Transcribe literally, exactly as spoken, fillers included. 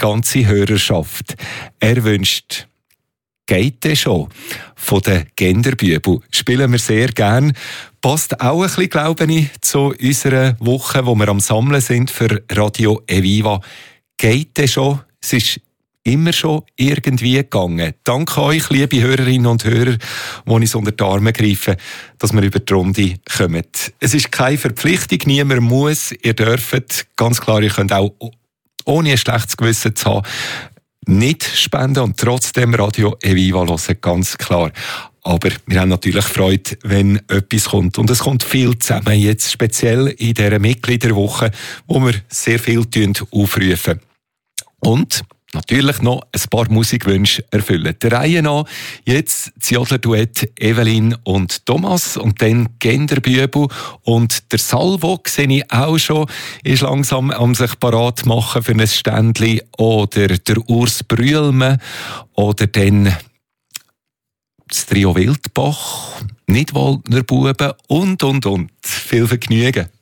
ganze Hörerschaft. Er wünscht «Geht denn schon?» von den Genderbübel. Spielen wir sehr gern. Passt auch ein bisschen, glaube ich, zu unserer Woche, wo wir am Sammeln sind für Radio Eviva. «Geht denn schon?» Es ist immer schon irgendwie gegangen. Danke euch, liebe Hörerinnen und Hörer, die uns unter die Arme greifen, dass wir über die Runde kommen. Es ist keine Verpflichtung, niemand muss. Ihr dürft, ganz klar, ihr könnt auch, ohne ein schlechtes Gewissen zu haben, nicht spenden und trotzdem Radio Eviva hören, ganz klar. Aber wir haben natürlich Freude, wenn etwas kommt. Und es kommt viel zusammen, jetzt speziell in dieser Mitgliederwoche, wo wir sehr viel aufrufen. Und natürlich noch ein paar Musikwünsche erfüllen. Der Reihe nach jetzt das Jodler-Duett Evelyn und Thomas und dann Genderbübel. Und der Salvo, sehe ich auch schon, ist langsam am sich parat machen für ein Ständchen. Oder der Urs Brühlme. Oder dann das Trio Wildbach, Nidwaldner Buben und, und, und. Viel Vergnügen.